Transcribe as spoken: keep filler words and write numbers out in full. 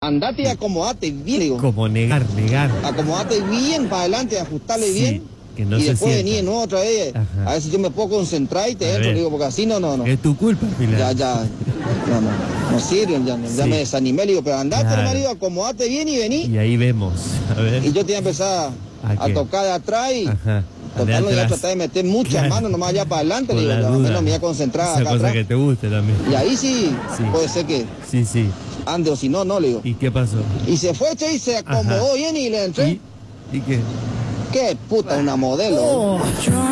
andate y acomodate bien, digo. Como negar, negar. Acomodate bien para adelante, ajustarle Sí, bien. que no y se después sienta. venir de nuevo otra vez. Ajá. A ver si yo me puedo concentrar y te A entro, ver. digo, porque así no, no, no. Es tu culpa, al final. Ya, ya. No, no. No sirven, ya, ya Sí. me desanimé, le digo, pero andate, Claro. hermano, digo, acomodate bien y vení. Y ahí vemos. A ver. Y yo te iba a empezar ¿A a, qué? tocar de atrás y Ajá. total no iba a atrás. tratar de meter muchas Claro. manos nomás allá para adelante, Por le digo, la ya, al duda. menos me iba a concentrar Esa acá cosa atrás. que te guste también. Y ahí sí, Sí. puede ser que Sí, sí. ande o si no, no, le digo. ¿Y qué pasó? Y se fue, che, y se acomodó Ajá. bien y le entré. ¿Y? ¿Y qué? Qué puta, una modelo. Oh.